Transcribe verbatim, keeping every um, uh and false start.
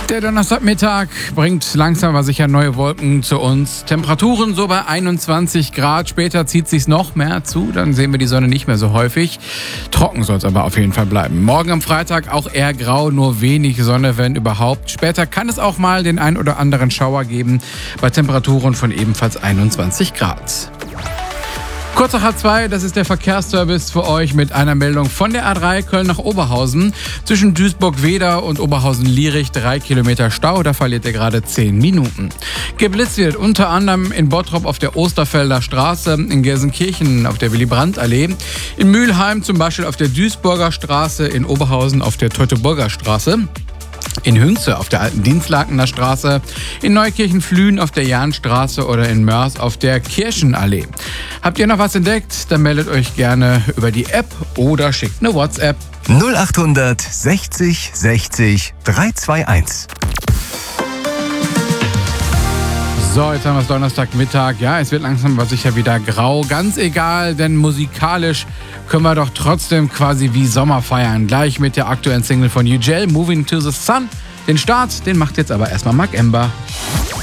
Der Donnerstagmittag bringt langsam aber sicher neue Wolken zu uns. Temperaturen so bei einundzwanzig Grad. Später zieht sich's noch mehr zu. Dann sehen wir die Sonne nicht mehr so häufig. Trocken soll es aber auf jeden Fall bleiben. Morgen am Freitag auch eher grau, nur wenig Sonne, wenn überhaupt. Später kann es auch mal den ein oder anderen Schauer geben. Bei Temperaturen von ebenfalls einundzwanzig Grad. Kurz nach H zwei, das ist der Verkehrsservice für euch mit einer Meldung von der A drei Köln nach Oberhausen. Zwischen Duisburg-Weder und Oberhausen-Lierich drei Kilometer Stau, da verliert ihr gerade zehn Minuten. Geblitzt wird unter anderem in Bottrop auf der Osterfelder Straße, in Gelsenkirchen auf der Willy-Brandt-Allee, in Mülheim zum Beispiel auf der Duisburger Straße, in Oberhausen auf der Teutoburger Straße. In Hünze auf der alten Dienstlakener Straße, in Neukirchen-Flühen auf der Jahnstraße oder in Mörs auf der Kirchenallee. Habt ihr noch was entdeckt? Dann meldet euch gerne über die App oder schickt eine WhatsApp. null achthundert sechzig sechzig dreihundertzweiundundzwanzig. So, jetzt haben wir es Donnerstagmittag. Ja, es wird langsam aber sicher wieder grau. Ganz egal, denn musikalisch können wir doch trotzdem quasi wie Sommer feiern. Gleich mit der aktuellen Single von U J L, Moving to the Sun. Den Start, den macht jetzt aber erstmal Mark Ember.